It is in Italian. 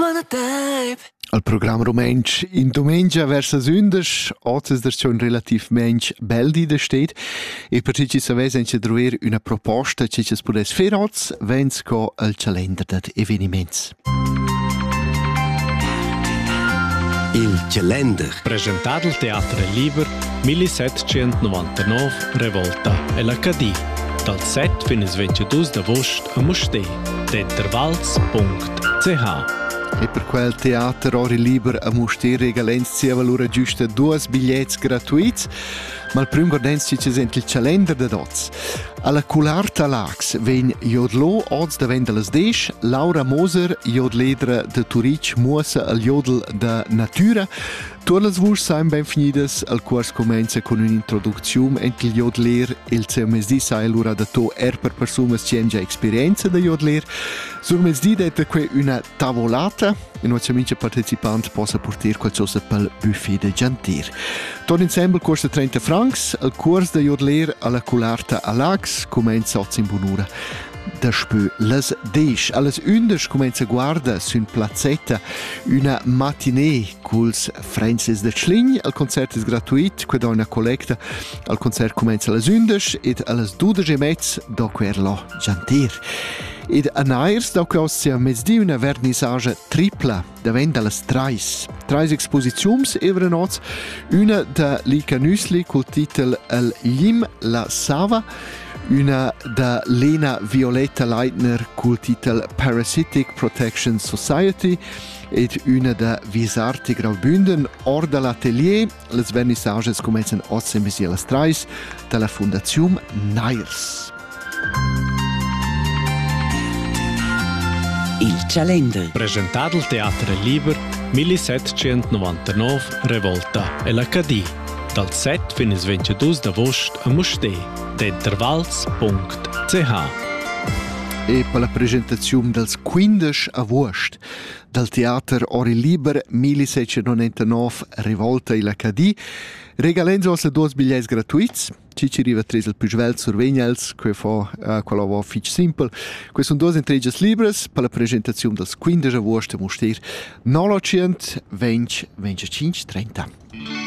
wanna dive. Il programma romensch in domenica verso sündes, oggi è schon relativ mensch beldi da steht, e per ci savesse anche trover una proposta che ci potesse fare oggi, vens co il calendar degli eventi. Il calendar. Presentato al Teatro Liber 1799 Revolta e l'Accadì. Dal 7 fino al 22 d'agosto a Mustér. Tetervals.ch. E per quel teatro ora liber a Mustér regalenz sia valore giusta 2 biglietti gratuiti, ma il primo guardenz ci sente il calendar da dots. Alla Cularta Lax ven jodlo odds da vendelas desch, Laura Moser jodledra de Turic muosa al jodel da Natura. Tutte le vurs sain ben finidas, il corso comincia con un'introduzione entre il jodler e il seu mesdì sai l'ura da to per personas che hanno già esperienza da jodler. Sul mesdì detta qui una tavolata, in cui i partecipanti possono portare qualcosa per il buffet de jantir. Tot insieme costa 30 francs, il corso da jodler alla Cularta Alax comincia oggi in buon'ora. Daspö les desch, alles undes comincia guarda su plazzetta una matinée culs Francis de Schling. Il concert è gratuit, qui da una collecta. Il concert comincia alles undes ed alles 12:30 da querlo jantir. Ed a Nairs da quossia mezdì una vernissage tripla da vend alles trais exposiziums evernots, una da Lica Nüsli col titel El Lim la Sava, una da Lena Violetta Leitner col titel Parasitic Protection Society ed una da Visarti Graubünden or dall'atelier. Les vernissages cominciano oggi mesi alle trais dalla Fondazione Nairs. Il calendar. Presentato al Teatro Liber 1799 Revolta e l'Accadì. Dal 7 fino al 22 d'agosto a Mustér. Tetervals.ch. E per la presentazione del 15 agosto del Teatro Ori Liber 1799 Revolta e l'Accadì regalenzo os 2 biglietti gratuiti. Ci arriva 3 il più svelto survegnals, che fa quello va fitch simple. Queste sono 2 entregas libres per la presentazione del 15 agosto a Mustér 920 25 30.